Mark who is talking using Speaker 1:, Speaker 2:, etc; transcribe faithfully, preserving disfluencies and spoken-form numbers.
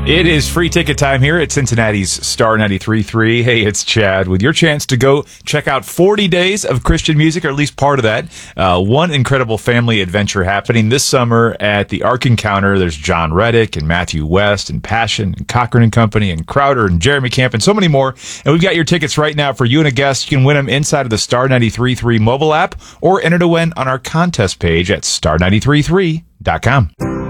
Speaker 1: It is free ticket time here at Cincinnati's Star ninety-three point three. Hey, it's Chad with your chance to go check out forty days of Christian music, or at least part of that. Uh, one incredible family adventure happening this summer at the Ark Encounter. There's John Reddick and Matthew West and Passion and Cochran and Company and Crowder and Jeremy Camp and so many more. And we've got your tickets right now for you and a guest. You can win them inside of the Star ninety-three point three mobile app or enter to win on our contest page at star ninety-three point three dot com.